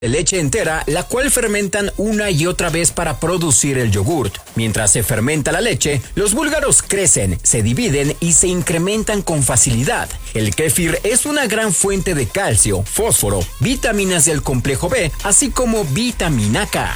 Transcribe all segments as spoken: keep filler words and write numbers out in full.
de leche entera, la cual fermentan una y otra vez para producir el yogurt. Mientras se fermenta la leche, los búlgaros crecen, se dividen y se incrementan con facilidad. El kéfir es una gran fuente de calcio, fósforo, vitaminas del complejo B, así como vitamina K.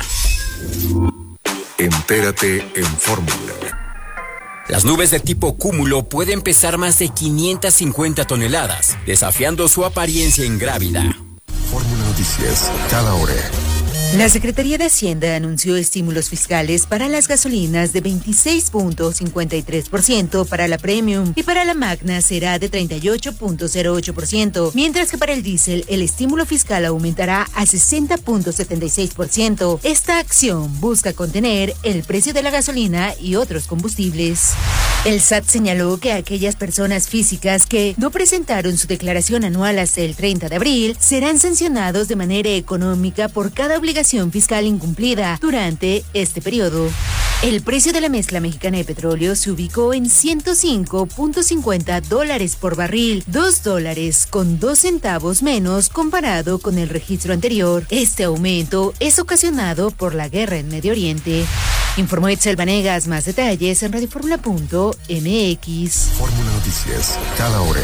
Entérate en Fórmula. Las nubes de tipo cúmulo pueden pesar más de quinientas cincuenta toneladas, desafiando su apariencia ingrávida. Fórmula Noticias, cada hora. La Secretaría de Hacienda anunció estímulos fiscales para las gasolinas de veintiséis punto cincuenta y tres por ciento para la Premium y para la Magna será de treinta y ocho punto cero ocho por ciento, mientras que para el diésel el estímulo fiscal aumentará a sesenta punto setenta y seis por ciento. Esta acción busca contener el precio de la gasolina y otros combustibles. El S A T señaló que aquellas personas físicas que no presentaron su declaración anual hasta el treinta de abril serán sancionados de manera económica por cada obligación fiscal incumplida durante este periodo. El precio de la mezcla mexicana de petróleo se ubicó en ciento cinco punto cincuenta dólares por barril, dos dólares con dos centavos menos comparado con el registro anterior. Este aumento es ocasionado por la guerra en Medio Oriente. Informó Itzel Vanegas, más detalles en radioformula punto m x. Fórmula Noticias, cada hora.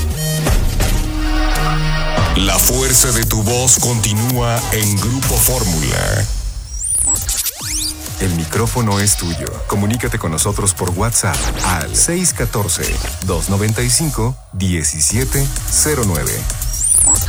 La fuerza de tu voz continúa en Grupo Fórmula. El micrófono es tuyo. Comunícate con nosotros por WhatsApp al seis uno cuatro, dos nueve cinco, uno siete cero nueve.